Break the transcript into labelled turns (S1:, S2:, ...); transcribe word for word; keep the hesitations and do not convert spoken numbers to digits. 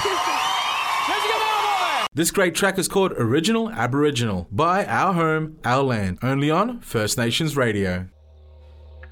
S1: This great track is called Original Aboriginal by Our Home, Our Land, only on First Nations Radio.